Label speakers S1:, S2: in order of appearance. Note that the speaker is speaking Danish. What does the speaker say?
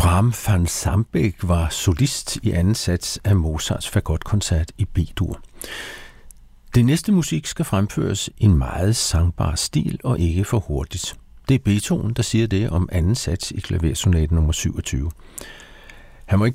S1: Bram van Sambeek var solist i anden sats af Mozarts fagotkoncert i B-dur. Det næste musik skal fremføres i en meget sangbar stil og ikke for hurtigt. Det er Beethoven, der siger det om anden sats i klaversonate nummer 27.